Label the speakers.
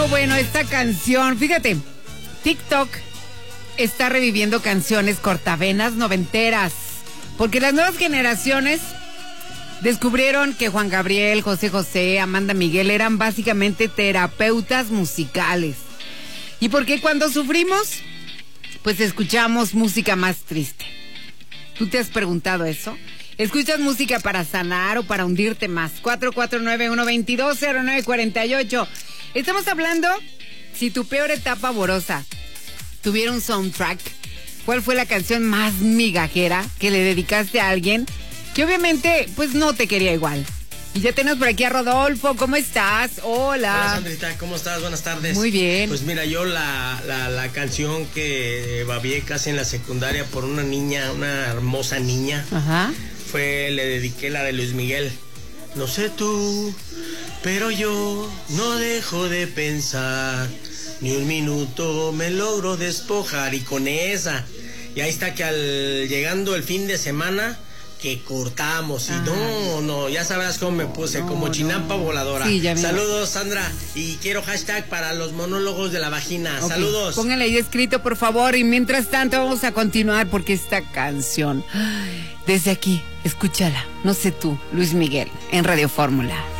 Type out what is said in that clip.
Speaker 1: bueno, esta canción, fíjate, TikTok está reviviendo canciones cortavenas noventeras, porque las nuevas generaciones descubrieron que Juan Gabriel, José José, Amanda Miguel eran básicamente terapeutas musicales. Y porque cuando sufrimos, pues escuchamos música más triste. ¿Tú te has preguntado eso? ¿Escuchas música para sanar o para hundirte más? 449-122-0948. Estamos hablando si tu peor etapa amorosa tuviera un soundtrack. ¿Cuál fue la canción más migajera que le dedicaste a alguien que obviamente pues no te quería igual? Y ya tenemos por aquí a Rodolfo. ¿Cómo estás? Hola.
Speaker 2: Hola, Sandrita, ¿cómo estás? Buenas tardes.
Speaker 1: Muy bien.
Speaker 2: Pues mira, yo la canción que babié casi en la secundaria por una niña, una hermosa niña.
Speaker 1: Ajá.
Speaker 2: Le dediqué la de Luis Miguel. No sé tú, pero yo no dejo de pensar, ni un minuto me logro despojar. Y con esa, y ahí está que llegando el fin de semana, que cortamos. Y no, ya sabrás cómo me puse, como chinampa voladora.
Speaker 1: Sí,
Speaker 2: saludos, Sandra. Y quiero hashtag para los monólogos de la vagina. Okay. Saludos.
Speaker 1: Pónganle ahí escrito, por favor. Y mientras tanto vamos a continuar porque esta canción, desde aquí, escúchala. No sé tú, Luis Miguel, en Radio Fórmula.